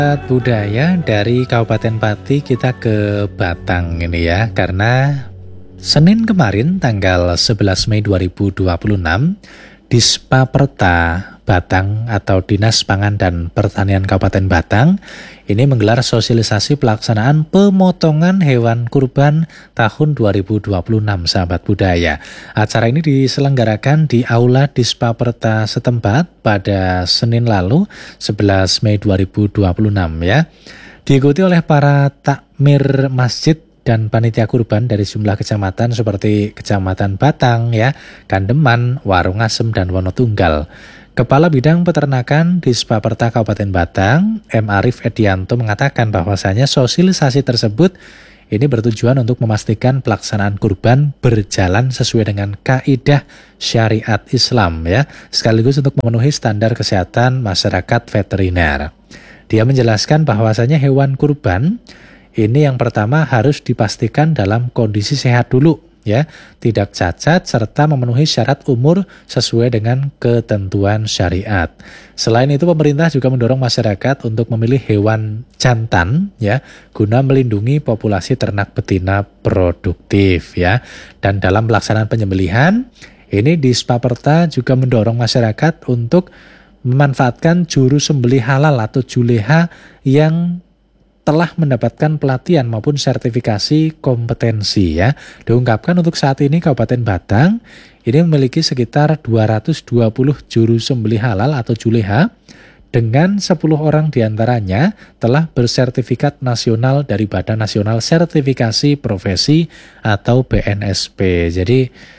Budaya dari Kabupaten Pati kita ke Batang ini ya, karena Senin kemarin tanggal 11 Mei 2026 Dispaperta Batang atau Dinas Pangan dan Pertanian Kabupaten Batang ini menggelar sosialisasi pelaksanaan pemotongan hewan kurban tahun 2026 sahabat budaya. Acara ini diselenggarakan di Aula Dispaperta setempat pada Senin lalu 11 Mei 2026 ya. Diikuti oleh para takmir masjid dan panitia kurban dari sejumlah kecamatan seperti Kecamatan Batang ya, Kandeman, Warungasem dan Wonotunggal. Kepala Bidang Peternakan Dispaperta Kabupaten Batang, M. Arif Edianto mengatakan bahwasanya sosialisasi tersebut ini bertujuan untuk memastikan pelaksanaan kurban berjalan sesuai dengan kaidah syariat Islam ya, sekaligus untuk memenuhi standar kesehatan masyarakat veteriner. Dia menjelaskan bahwasanya hewan kurban ini yang pertama harus dipastikan dalam kondisi sehat dulu ya, tidak cacat serta memenuhi syarat umur sesuai dengan ketentuan syariat. Selain itu pemerintah juga mendorong masyarakat untuk memilih hewan jantan ya, guna melindungi populasi ternak betina produktif ya. Dan dalam pelaksanaan penyembelihan, ini Dispaperta juga mendorong masyarakat untuk memanfaatkan juru sembelih halal atau juleha yang telah mendapatkan pelatihan maupun sertifikasi kompetensi ya. Diungkapkan untuk saat ini Kabupaten Batang ini memiliki sekitar 220 juru sembelih halal atau juleha dengan 10 orang diantaranya telah bersertifikat nasional dari Badan Nasional Sertifikasi Profesi atau BNSP. Jadi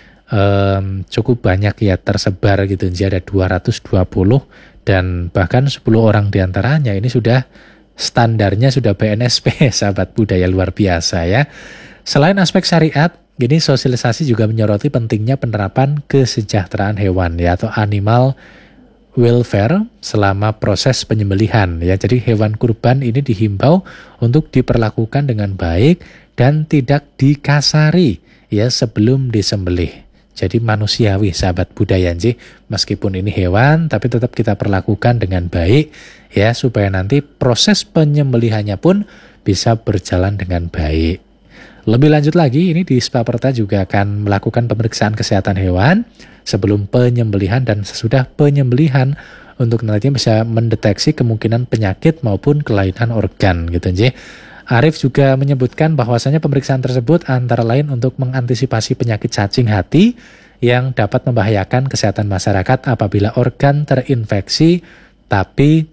cukup banyak ya tersebar gitu. Jadi ada 220 dan bahkan 10 orang diantaranya ini sudah standarnya sudah BNSP, sahabat budaya luar biasa ya. Selain aspek syariat, ini sosialisasi juga menyoroti pentingnya penerapan kesejahteraan hewan ya, atau animal welfare selama proses penyembelihan ya. Jadi hewan kurban ini dihimbau untuk diperlakukan dengan baik dan tidak dikasari ya sebelum disembelih. Jadi manusiawi sahabat budaya nggih, meskipun ini hewan tapi tetap kita perlakukan dengan baik ya, supaya nanti proses penyembelihannya pun bisa berjalan dengan baik. Lebih lanjut lagi, ini Dispaperta juga akan melakukan pemeriksaan kesehatan hewan sebelum penyembelihan dan sesudah penyembelihan untuk nantinya bisa mendeteksi kemungkinan penyakit maupun kelainan organ gitu nggih. Arif juga menyebutkan bahwasanya pemeriksaan tersebut antara lain untuk mengantisipasi penyakit cacing hati yang dapat membahayakan kesehatan masyarakat apabila organ terinfeksi tapi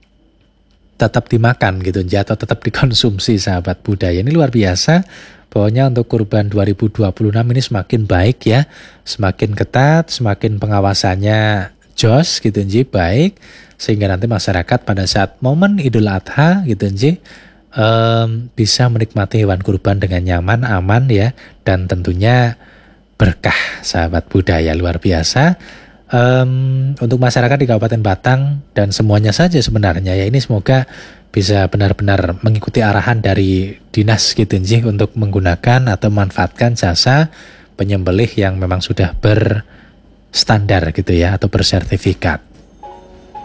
tetap dimakan gitu atau tetap dikonsumsi sahabat budaya. Ini luar biasa. Pokoknya untuk kurban 2026 ini semakin baik ya, semakin ketat, semakin pengawasannya jos gitu baik, sehingga nanti masyarakat pada saat momen Idul Adha gitu bisa menikmati hewan kurban dengan nyaman, aman ya, dan tentunya berkah sahabat budaya luar biasa. Untuk masyarakat di Kabupaten Batang dan semuanya saja sebenarnya ya, ini semoga bisa benar-benar mengikuti arahan dari dinas gitu untuk menggunakan atau memanfaatkan jasa penyembelih yang memang sudah berstandar gitu ya, atau bersertifikat.